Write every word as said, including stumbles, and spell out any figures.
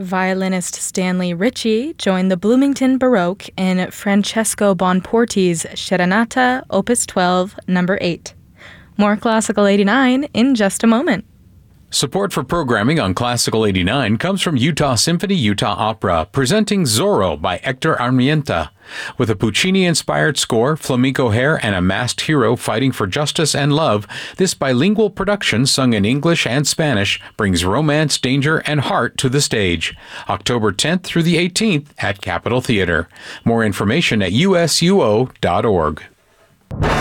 Violinist Stanley Ritchie joined the Bloomington Baroque in Francesco Bonporti's Serenata, Opus twelve, number eight. More Classical eighty-nine in just a moment. Support for programming on Classical eighty-nine comes from Utah Symphony Utah Opera, presenting Zorro by Hector Armienta. With a Puccini-inspired score, flamenco hair, and a masked hero fighting for justice and love, this bilingual production, sung in English and Spanish, brings romance, danger, and heart to the stage. October tenth through the eighteenth at Capitol Theater. More information at U S U O dot org.